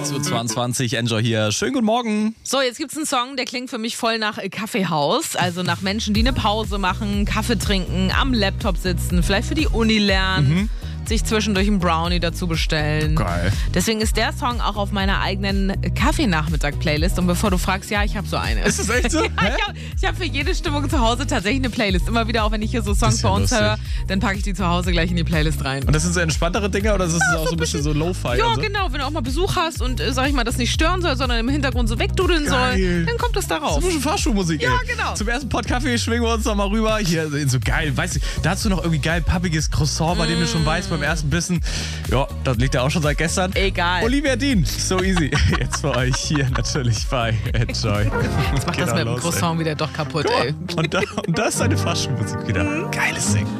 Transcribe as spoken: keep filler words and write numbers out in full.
sechs Uhr zweiundzwanzig, Enjoy hier. Schönen guten Morgen. So, jetzt gibt's einen Song, der klingt für mich voll nach Kaffeehaus. Also nach Menschen, die eine Pause machen, Kaffee trinken, am Laptop sitzen, vielleicht für die Uni lernen. Mhm. Sich zwischendurch einen Brownie dazu bestellen. Geil. Deswegen ist der Song auch auf meiner eigenen Kaffeenachmittag-Playlist. Und bevor du fragst, ja, ich habe so eine. Ist das echt so? Ja, ich habe hab für jede Stimmung zu Hause tatsächlich eine Playlist. Immer wieder, auch wenn ich hier so Songs ja bei uns lustig. höre, dann packe ich die zu Hause gleich in die Playlist rein. Und das sind so entspanntere Dinge oder ist das Ja, auch so ein bisschen so Lo-Fi? Ja, und so? genau. Wenn du auch mal Besuch hast und, äh, sag ich mal, das nicht stören soll, sondern im Hintergrund so wegdudeln Geil. soll, dann kommt das darauf. So ein bisschen Fahrschulmusik, Ja, ey. genau. Zum ersten Pot Kaffee schwingen wir uns noch mal rüber. Hier, so geil, weißt du, da hast du noch irgendwie geil pappiges Croissant, bei dem du schon weißt, beim ersten Bissen, ja, das liegt ja auch schon seit gestern. Egal. Olivia Dean, so easy. Jetzt für euch hier natürlich bei Enjoy. Jetzt macht das mit dem Croissant wieder doch kaputt, ey. Und da, und da ist deine Fahrschulmusik wieder. Geiles Ding.